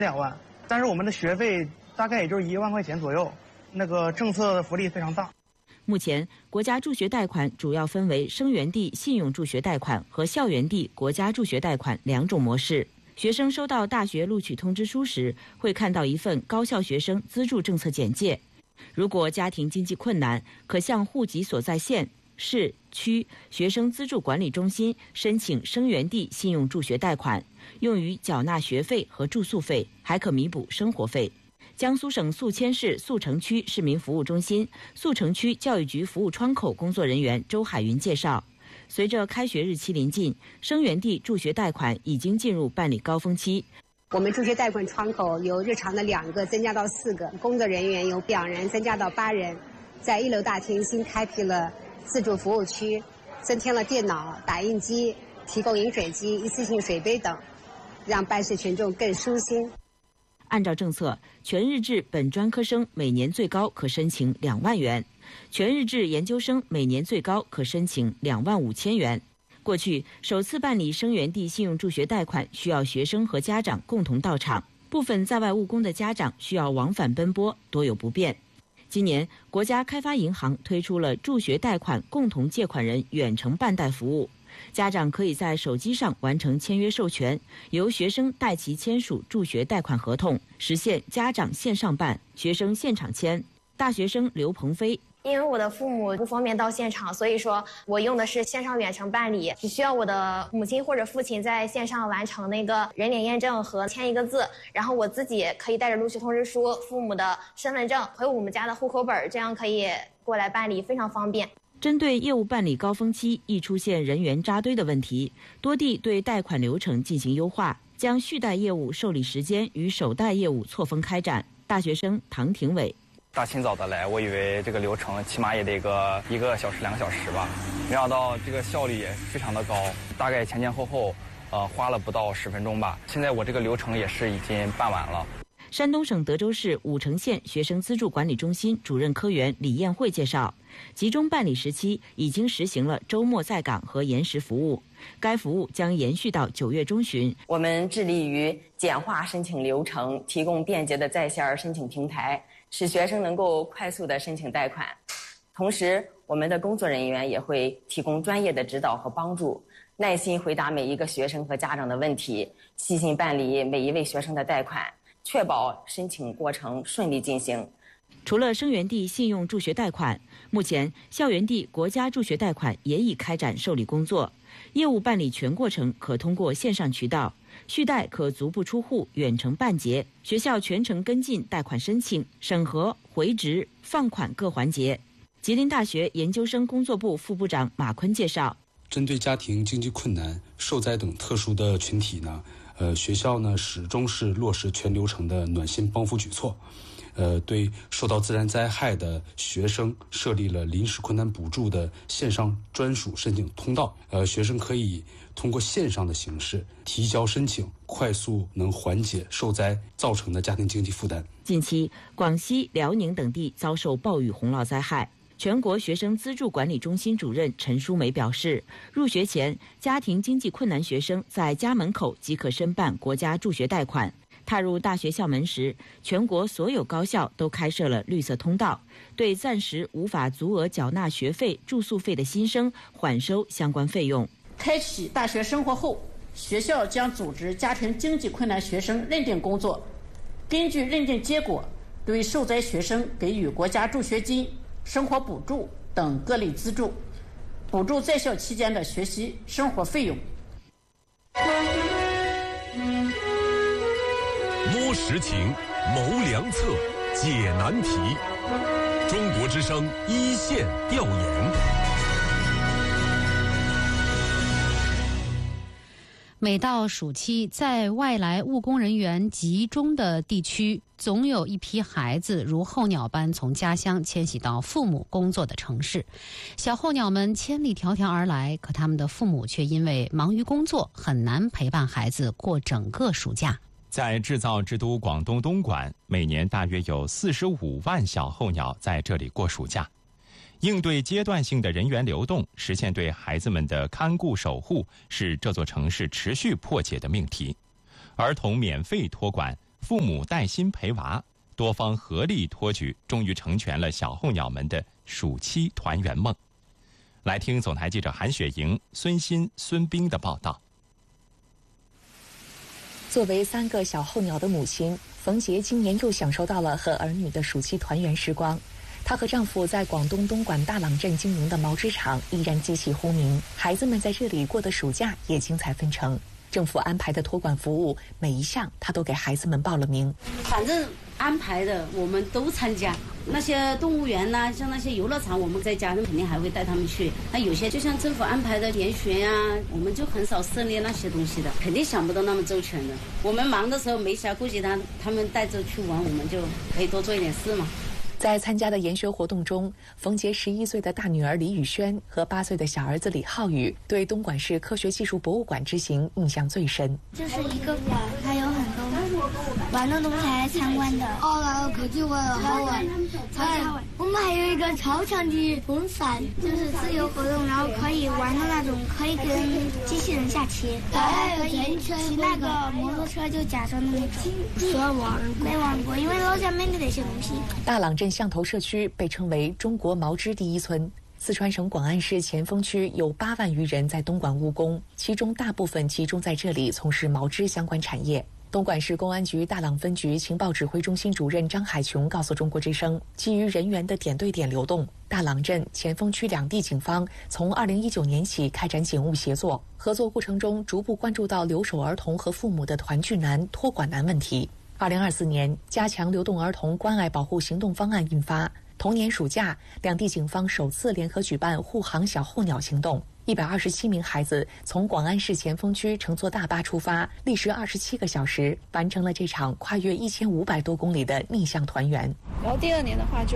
2万，但是我们的学费大概也就是1万块钱左右，那个政策福利非常大。 目前，国家助学贷款主要分为生源地信用助学贷款和校园地国家助学贷款2种模式。学生收到大学录取通知书时，会看到一份高校学生资助政策简介。如果家庭经济困难，可向户籍所在县、市、区学生资助管理中心申请生源地信用助学贷款，用于缴纳学费和住宿费，还可弥补生活费。江苏省宿迁市宿城区市民服务中心宿城区教育局服务窗口工作人员周海云介绍，随着开学日期临近，生源地助学贷款已经进入办理高峰期。 我们助学贷款窗口由日常的2个增加到4个，工作人员由2人增加到8人，在1楼大厅新开辟了自助服务区，增添了电脑、打印机，提供饮水机、一次性水杯等，让办事群众更舒心。 按照政策，全日制本专科生每年最高可申请2万元，全日制研究生每年最高可申请2万5千元。过去首次办理生源地信用助学贷款需要学生和家长共同到场，部分在外务工的家长需要往返奔波，多有不便。今年，国家开发银行推出了助学贷款共同借款人远程办贷服务，家长可以在手机上完成签约授权，由学生代其签署助学贷款合同，实现家长线上办，学生现场签。大学生刘鹏飞。 因为我的父母不方便到现场，所以说我用的是线上远程办理，只需要我的母亲或者父亲在线上完成那个人脸验证和签一个字，然后我自己可以带着录取通知书、父母的身份证和我们家的户口本，这样可以过来办理，非常方便。 针对业务办理高峰期易出现人员扎堆的问题，多地对贷款流程进行优化，将续贷业务受理时间与首贷业务错峰开展。大学生唐廷伟。 大清早的来，我以为这个流程起码也得1个小时2个小时吧，没想到这个效率也非常的高，大概前后花了不到10分钟吧。现在我这个流程也是已经办完了。 山东省德州市武城县学生资助管理中心主任科员李艳慧介绍，集中办理时期已经实行了周末在岗和延时服务，该服务将延续到9月中旬。 我们致力于简化申请流程，提供便捷的在线申请平台，使学生能够快速地申请贷款。同时，我们的工作人员也会提供专业的指导和帮助，耐心回答每一个学生和家长的问题，细心办理每一位学生的贷款，确保申请过程顺利进行。 除了生源地信用助学贷款，目前校园地国家助学贷款也已开展受理工作，业务办理全过程可通过线上渠道，续贷可足不出户远程办结，学校全程跟进贷款申请、审核、回执、放款各环节。吉林大学研究生工作部副部长马坤介绍， 针对家庭经济困难、受灾等特殊的群体呢，学校呢始终是落实全流程的暖心帮扶举措。对受到自然灾害的学生设立了临时困难补助的线上专属申请通道，学生可以通过线上的形式提交申请，快速能缓解受灾造成的家庭经济负担。 近期，广西、辽宁等地遭受暴雨洪涝灾害。全国学生资助管理中心主任陈淑梅表示，入学前，家庭经济困难学生在家门口即可申办国家助学贷款。踏入大学校门时，全国所有高校都开设了绿色通道，对暂时无法足额缴纳学费、住宿费的新生缓收相关费用。 开启大学生活后，学校将组织家庭经济困难学生认定工作，根据认定结果，对受灾学生给予国家助学金、生活补助等各类资助，补助在校期间的学习生活费用。 摸实情，谋良策，解难题。中国之声一线调研。 每到暑期，在外来务工人员集中的地区，总有一批孩子如候鸟般从家乡迁徙到父母工作的城市。小候鸟们千里迢迢而来，可他们的父母却因为忙于工作，很难陪伴孩子过整个暑假。 在制造之都广东东莞，每年大约有45万小候鸟在这里过暑假。应对阶段性的人员流动，实现对孩子们的看顾守护，是这座城市持续迫切的命题。儿童免费托管， 父母带薪陪娃，多方合力托举，终于成全了小候鸟们的暑期团圆梦。来听总台记者韩雪莹、孙鑫、孙冰的报道。 作为3个小候鸟的母亲，冯杰今年又享受到了和儿女的暑期团圆时光。她和丈夫在广东东莞大朗镇经营的毛织厂依然机器轰鸣，孩子们在这里过的暑假也精彩纷呈。政府安排的托管服务，每一项她都给孩子们报了名。 反正安排的我们都参加，那些动物园呐，像那些游乐场，我们在家人肯定还会带他们去。那有些就像政府安排的研学呀，我们就很少涉猎那些东西的，肯定想不到那么周全的。我们忙的时候没暇顾及他们带着去玩，我们就可以多做一点事嘛。 在参加的研学活动中，冯杰11岁的大女儿李宇轩和8岁的小儿子李浩宇对东莞市科学技术博物馆之行印象最深。 就是一个馆，它有很多玩的东西来参观的。可就玩了，好玩，超好玩。我们还有一个超强的风扇，就是自由活动，然后可以玩的那种，可以跟机器人下棋。还有骑那个摩托车就假装的那种。没玩过，因为老家没那些东西。 大朗镇象头社区被称为中国毛织第一村。四川省广安市前锋区有8万余人在东莞务工，其中大部分集中在这里从事毛织相关产业。东莞市公安局大朗分局情报指挥中心主任张海琼告诉中国之声，基于人员的点对点流动，大朗镇、前锋区2地警方从2019年起开展警务协作，合作过程中逐步关注到留守儿童和父母的团聚难、托管难问题。2024年，加强流动儿童关爱保护行动方案印发。同年暑假，2地警方首次联合举办护航小候鸟行动。127名孩子从广安市前锋区乘坐大巴出发，历时27个小时，完成了这场跨越1500多公里的逆向团圆。 然后第2年的话就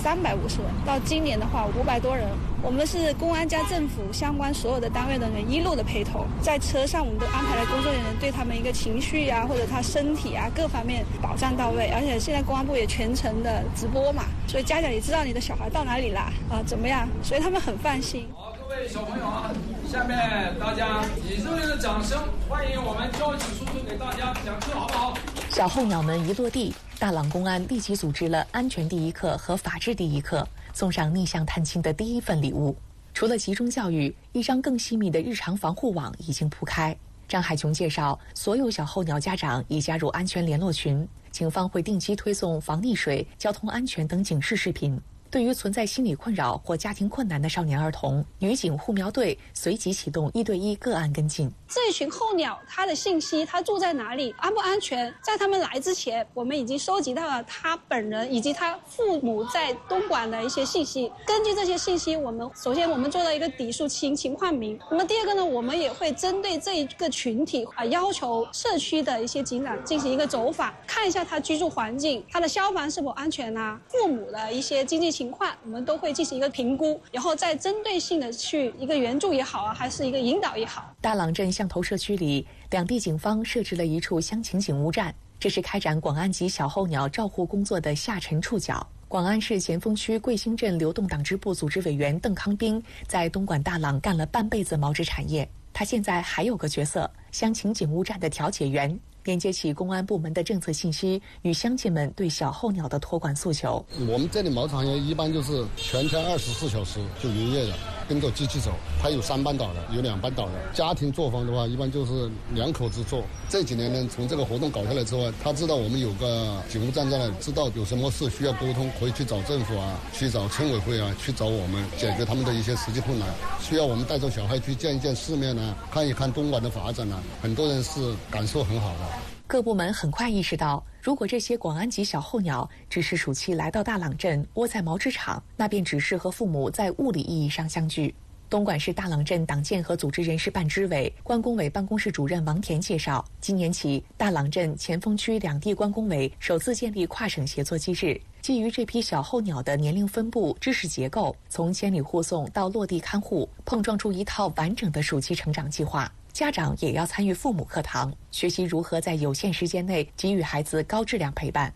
350人，到今年的话500多人。我们是公安加政府相关所有的单位人员一路的陪同，在车上我们都安排了工作人员对他们一个情绪啊或者他身体啊各方面保障到位，而且现在公安部也全程的直播嘛，所以家长也知道你的小孩到哪里啦怎么样，所以他们很放心。 各位小朋友啊，下面大家以热烈的掌声欢迎我们交警叔叔给大家讲课，好不好？ 小候鸟们一落地，大朗公安立即组织了安全第一课和法治第一课，送上逆向探亲的第一份礼物。除了集中教育，一张更细密的日常防护网已经铺开。张海琼介绍，所有小候鸟家长已加入安全联络群，警方会定期推送防溺水、交通安全等警示视频。对于存在心理困扰或家庭困难的少年儿童，女警护苗队随即启动1对1个案跟进。 这群候鸟它的信息，它住在哪里，安不安全，在他们来之前我们已经收集到了他本人以及他父母在东莞的一些信息。根据这些信息，首先我们做了一个底数情况名。那么第2个呢，我们也会针对这一个群体要求社区的一些警长进行一个走访，看一下他居住环境，他的消防是否安全啊，父母的一些经济情况我们都会进行一个评估，然后再针对性的去一个援助也好啊，还是一个引导也好。 大朗镇象头社区里，2地警方设置了一处乡情警务站，这是开展广安级小候鸟照护工作的下沉触角。广安市前锋区桂兴镇流动党支部组织委员邓康斌在东莞大朗干了半辈子毛织产业，他现在还有个角色，乡情警务站的调解员，连接起公安部门的政策信息与乡亲们对小候鸟的托管诉求。 我们这里毛产业一般就是全天24小时就营业的，跟着机器走，它有3班倒的，有2班倒的。家庭作坊的话，一般就是2口子做。这几年呢，从这个活动搞下来之后，他知道我们有个警务站在那里，知道有什么事需要沟通，可以去找政府啊，去找村委会啊，去找我们解决他们的一些实际困难。需要我们带着小孩去见一见世面啊，看一看东莞的发展啊，很多人是感受很好的。 各部门很快意识到，如果这些广安级小候鸟只是暑期来到大朗镇窝在毛织厂，那便只是和父母在物理意义上相聚。东莞市大朗镇党建和组织人事办支委关工委办公室主任王田介绍，今年起，大朗镇前锋区2地关工委首次建立跨省协作机制，基于这批小候鸟的年龄分布、知识结构，从千里护送到落地看护，碰撞出一套完整的暑期成长计划。家长也要参与父母课堂，学习如何在有限时间内给予孩子高质量陪伴。 你也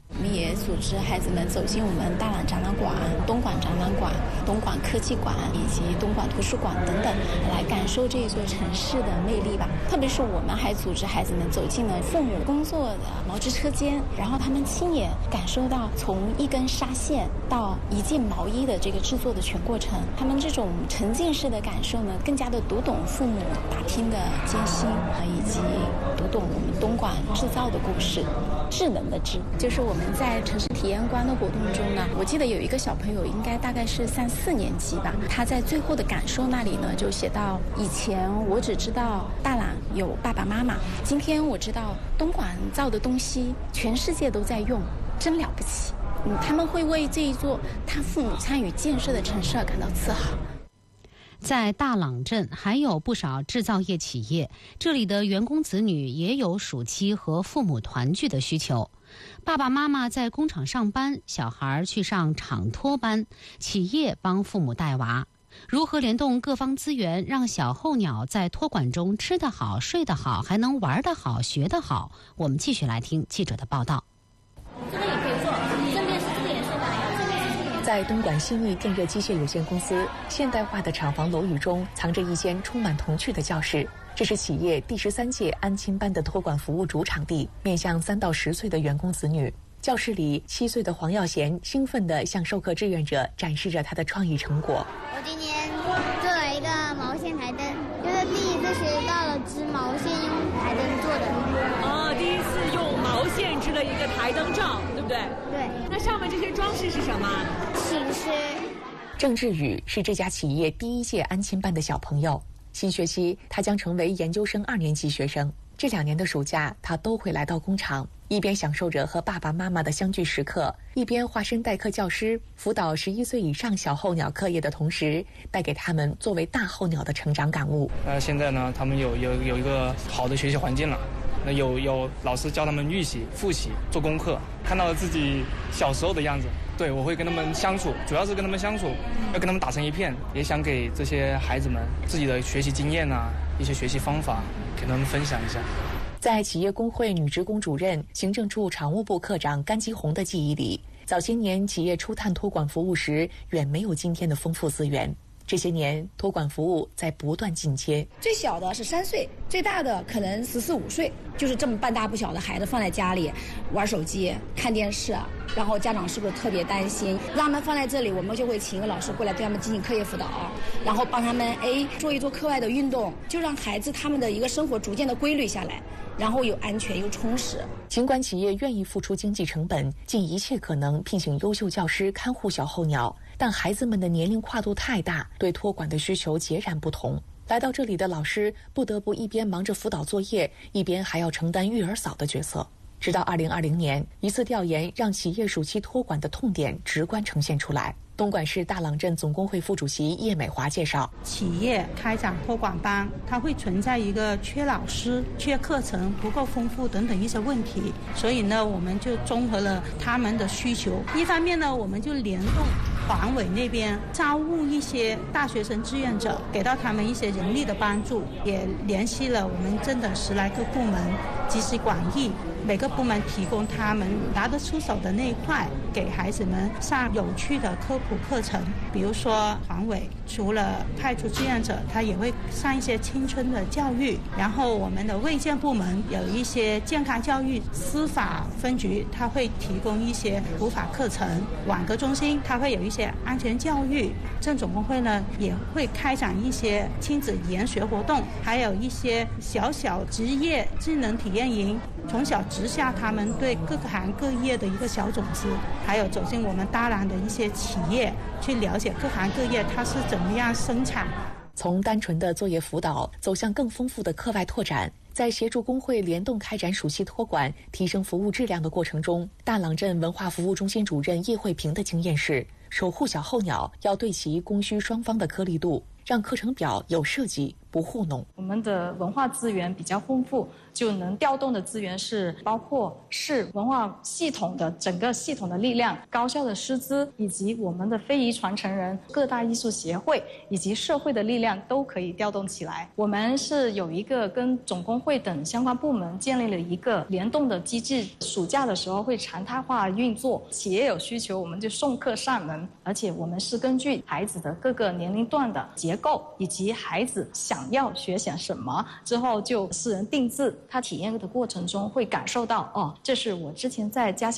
也组织孩子们走进我们大朗展览馆、东莞展览馆、东莞科技馆以及东莞图书馆等等，来感受这一座城市的魅力吧。特别是我们还组织孩子们走进了父母工作的毛织车间，然后他们亲眼感受到从一根纱线到一件毛衣的这个制作的全过程。他们这种沉浸式的感受呢，更加的读懂父母打拼的艰辛以及读懂我们东莞制造的故事。智能的智，就是我们在城市体验馆的活动中呢，我记得有一个小朋友，应该大概是3、4年级吧，他在最后的感受那里呢，就写到：以前我只知道大朗有爸爸妈妈，今天我知道东莞造的东西全世界都在用，真了不起。他们会为这一座他父母参与建设的城市而感到自豪。 在大朗镇还有不少制造业企业，这里的员工子女也有暑期和父母团聚的需求。爸爸妈妈在工厂上班，小孩去上厂托班，企业帮父母带娃。如何联动各方资源，让小候鸟在托管中吃得好、睡得好，还能玩得好、学得好？我们继续来听记者的报道。 在东莞新义电热机械有限公司现代化的厂房楼宇中，藏着一间充满童趣的教室。这是企业第13届安亲班的托管服务主场地，面向3到10岁的员工子女。教室里，7岁的黄耀贤兴奋地向授课志愿者展示着他的创意成果。 我今年做了一个毛线台灯，就是第一次学到了织毛线用台灯做的。 第一次用毛线织了一个台灯罩，对不对？ 对。 那上面这些装饰是什么？ 寝室。 郑志宇是这家企业第1届安亲班的小朋友，新学期他将成为研究生2年级学生。这2年的暑假，他都会来到工厂，一边享受着和爸爸妈妈的相聚时刻，一边化身代课教师，辅导11岁以上小候鸟课业的同时，带给他们作为大候鸟的成长感悟。 现在呢，他们有一个好的学习环境了。那有老师教他们预习、复习、做功课，看到了自己小时候的样子。对，我会跟他们相处，主要是跟他们相处，要跟他们打成一片，也想给这些孩子们自己的学习经验一些学习方法给他们分享一下。 在企业工会女职工主任、行政处常务部科长甘基红的记忆里，早些年企业初探托管服务时，远没有今天的丰富资源。这些年，托管服务在不断进阶。 最小的是3岁，最大的可能14、15岁，就是这么半大不小的孩子放在家里玩手机、看电视，然后家长是不是特别担心？让他们放在这里，我们就会请一个老师过来对他们进行课业辅导，然后帮他们做一做课外的运动，就让孩子他们的一个生活逐渐的规律下来，然后有安全又充实。 尽管企业愿意付出经济成本，尽一切可能聘请优秀教师看护小候鸟，但孩子们的年龄跨度太大，对托管的需求截然不同。来到这里的老师不得不一边忙着辅导作业，一边还要承担育儿嫂的角色。直到2020年，一次调研让企业暑期托管的痛点直观呈现出来。东莞市大朗镇总工会副主席叶美华介绍， 企业开展托管班，它会存在一个缺老师、缺课程不够丰富等等一些问题，所以呢，我们就综合了他们的需求。一方面呢，我们就联动环委那边招募一些大学生志愿者，给到他们一些人力的帮助，也联系了我们镇的10来个部门，集思广益，每个部门提供他们拿得出手的那一块，给孩子们上有趣的科普课程。比如说环委除了派出志愿者，他也会上一些青春的教育，然后我们的卫健部门有一些健康教育，司法分局他会提供一些普法课程，网格中心他会有一些安全教育，镇总工会呢也会开展一些亲子研学活动，还有一些小小职业技能体验营，从小植下他们对各行各业的一个小种子，还有走进我们大朗的一些企业，去了解各行各业它是怎么样生产。 从单纯的作业辅导走向更丰富的课外拓展，在协助工会联动开展暑期托管、提升服务质量的过程中，大朗镇文化服务中心主任叶慧平的经验是，守护小候鸟要对齐供需双方的颗粒度，让课程表有设计不糊弄。 我们的文化资源比较丰富，就能调动的资源是包括市文化系统的整个系统的力量、高校的师资，以及我们的非遗传承人、各大艺术协会以及社会的力量都可以调动起来。我们是有一个跟总工会等相关部门建立了一个联动的机制，暑假的时候会常态化运作，企业有需求我们就送客上门，而且我们是根据孩子的各个年龄段的结构以及孩子想要学些什么之后就私人定制，他体验的过程中会感受到这是我之前在家乡